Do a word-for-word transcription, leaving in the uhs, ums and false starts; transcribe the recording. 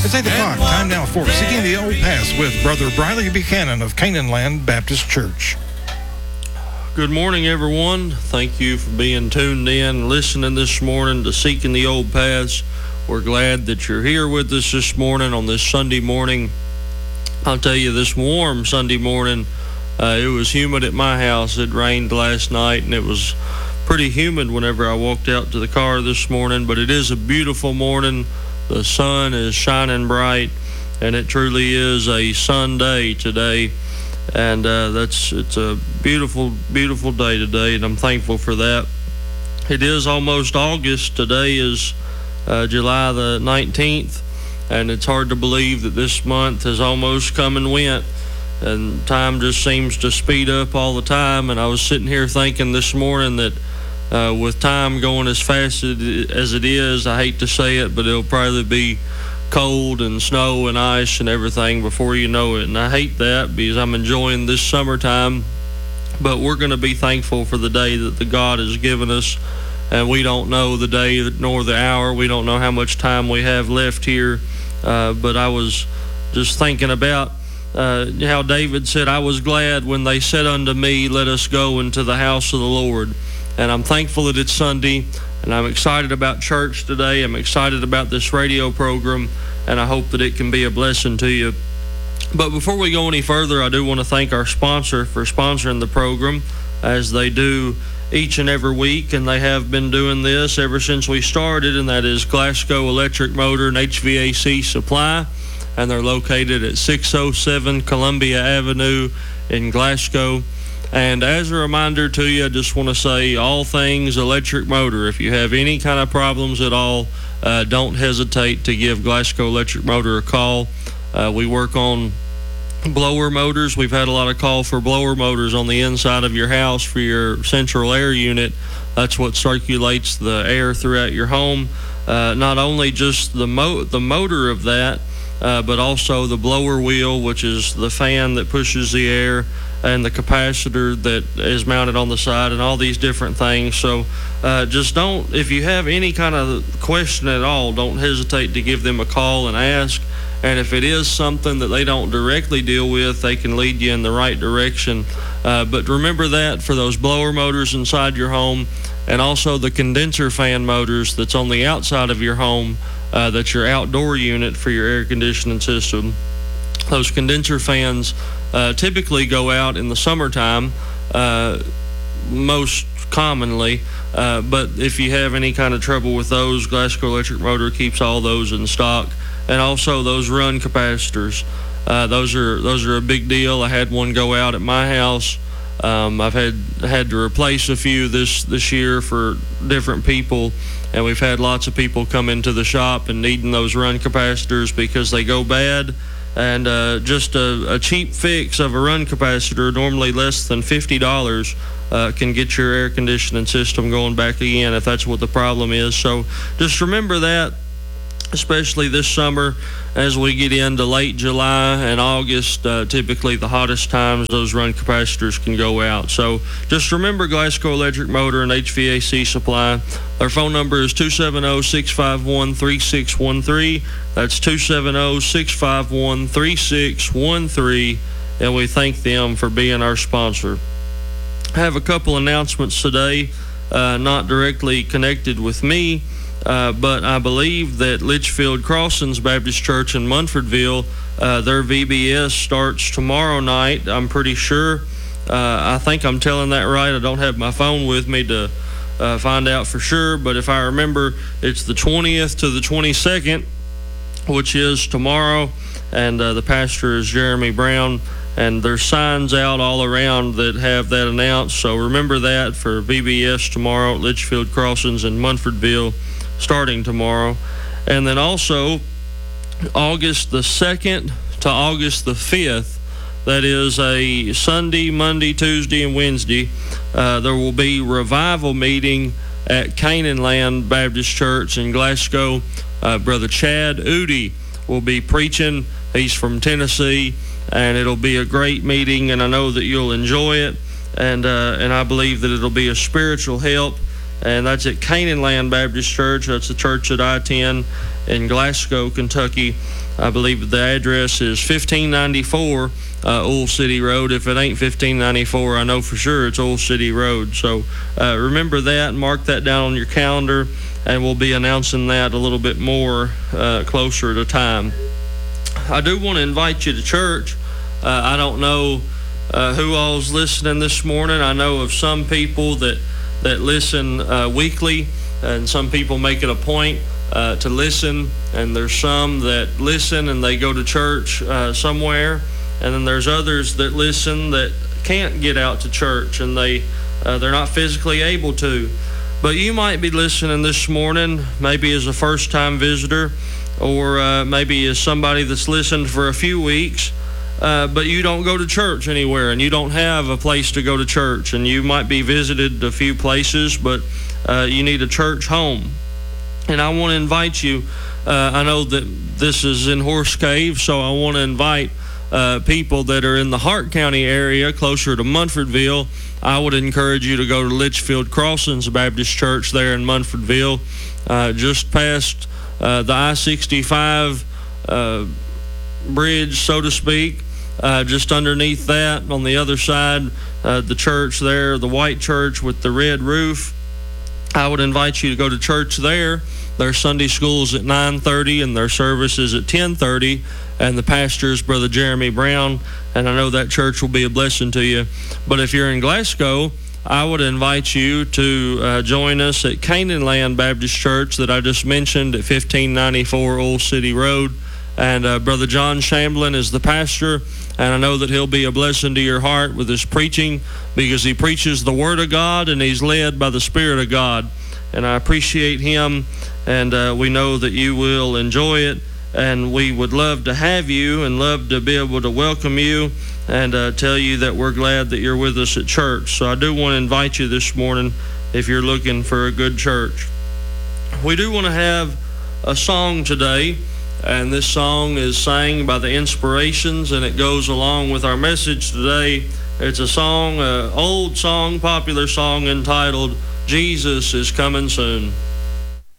It's eight o'clock. Time now for Seeking the Old Paths with Brother Briley Buchanan of Canaanland Baptist Church. Good morning, everyone. Thank you for being tuned in, listening this morning to Seeking the Old Paths. We're glad that you're here with us this morning on this Sunday morning. I'll tell you, this warm Sunday morning, uh, it was humid at my house. It rained last night, and it was pretty humid whenever I walked out to the car this morning, but it is a beautiful morning. The sun is shining bright, and it truly is a Sunday today, and uh, that's it's a beautiful, beautiful day today, and I'm thankful for that. It is almost August. Today is uh, July the nineteenth, and it's hard to believe that this month has almost come and went, and time just seems to speed up all the time. And I was sitting here thinking this morning that Uh, with time going as fast as it is, I hate to say it, but it'll probably be cold and snow and ice and everything before you know it. And I hate that because I'm enjoying this summertime. But we're going to be thankful for the day that the God has given us. And we don't know the day nor the hour. We don't know how much time we have left here. Uh, but I was just thinking about uh, how David said, I was glad when they said unto me, let us go into the house of the Lord. And I'm thankful that it's Sunday, and I'm excited about church today. I'm excited about this radio program, and I hope that it can be a blessing to you. But before we go any further, I do want to thank our sponsor for sponsoring the program, as they do each and every week, and they have been doing this ever since we started, and that is Glasgow Electric Motor and H V A C Supply, and they're located at six oh seven Columbia Avenue in Glasgow. And as a reminder to you, I just want to say all things electric motor. If you have any kind of problems at all, uh, don't hesitate to give Glasgow Electric Motor a call. Uh, we work on blower motors. We've had a lot of call for blower motors on the inside of your house for your central air unit. That's what circulates the air throughout your home. Uh, not only just the mo- the motor of that, uh, but also the blower wheel, which is the fan that pushes the air, and the capacitor that is mounted on the side, and all these different things. So uh, just don't, if you have any kind of question at all, don't hesitate to give them a call and ask. And if it is something that they don't directly deal with, they can lead you in the right direction. Uh, but remember that for those blower motors inside your home, and also the condenser fan motors that's on the outside of your home, uh, that's your outdoor unit for your air conditioning system. Those condenser fans uh, typically go out in the summertime, uh, most commonly. Uh, but if you have any kind of trouble with those, Glasgow Electric Motor keeps all those in stock. And also those run capacitors. Uh, those are those are a big deal. I had one go out at my house. Um, I've had had to replace a few this this year for different people, and we've had lots of people come into the shop and needing those run capacitors because they go bad. And uh, just a, a cheap fix of a run capacitor, normally less than fifty dollars, uh, can get your air conditioning system going back again if that's what the problem is. So just remember that, especially this summer as we get into late July and August, uh, typically the hottest times, those run capacitors can go out. So just remember Glasgow Electric Motor and H V A C Supply. Our phone number is two seven zero, six five one, three six one three. That's two seven zero, six five one, three six one three, and we thank them for being our sponsor. I have a couple announcements today, uh, not directly connected with me, Uh, but I believe that Litchfield Crossings Baptist Church in Munfordville, uh, their V B S starts tomorrow night, I'm pretty sure. Uh, I think I'm telling that right. I don't have my phone with me to uh, find out for sure, but if I remember, it's the twentieth to the twenty-second, which is tomorrow, and uh, the pastor is Jeremy Brown, and there's signs out all around that have that announced, so remember that for V B S tomorrow at Litchfield Crossings in Munfordville, starting tomorrow. And then also August the second to August the fifth, that is a Sunday, Monday, Tuesday, and Wednesday, uh, there will be revival meeting at Canaanland Baptist Church in Glasgow. Uh, Brother Chad Udi will be preaching. He's from Tennessee, and it'll be a great meeting, and I know that you'll enjoy it, and uh, and I believe that it'll be a spiritual help and that's at Canaan Land Baptist Church. That's the church that I attend in Glasgow, Kentucky. I believe the address is fifteen ninety-four uh, Old City Road. If it ain't fifteen ninety-four, I know for sure it's Old City Road. So uh, remember that and mark that down on your calendar, and we'll be announcing that a little bit more uh, closer to time. I do want to invite you to church. Uh, I don't know uh, who all's listening this morning. I know of some people that, that listen uh, weekly, and some people make it a point uh, to listen, and there's some that listen and they go to church uh, somewhere, and then there's others that listen that can't get out to church, and they, uh, they're not physically able to. But you might be listening this morning, maybe as a first-time visitor, or uh, maybe as somebody that's listened for a few weeks, uh, but you don't go to church anywhere, and you don't have a place to go to church, and you might be visited a few places, but uh, you need a church home. And I want to invite you, uh, I know that this is in Horse Cave, so I want to invite uh, people that are in the Hart County area, closer to Munfordville. I would encourage you to go to Litchfield Crossings Baptist Church there in Munfordville, uh, just past uh, the I sixty-five uh, bridge, so to speak. Uh, just underneath that, on the other side, uh, the church there, the white church with the red roof. I would invite you to go to church there. Their Sunday school's at nine thirty, and their service is at ten thirty, and the pastor is Brother Jeremy Brown, and I know that church will be a blessing to you. But if you're in Glasgow, I would invite you to uh, join us at Canaan Land Baptist Church that I just mentioned at fifteen ninety-four Old City Road. And uh, Brother John Shamblin is the pastor, and I know that he'll be a blessing to your heart with his preaching, because he preaches the Word of God and he's led by the Spirit of God. And I appreciate him, and uh, we know that you will enjoy it, and we would love to have you and love to be able to welcome you and uh, tell you that we're glad that you're with us at church. So I do want to invite you this morning if you're looking for a good church. We do want to have a song today, and this song is sang by the Inspirations, and it goes along with our message today. It's a song, an old song, popular song entitled, Jesus is Coming Soon.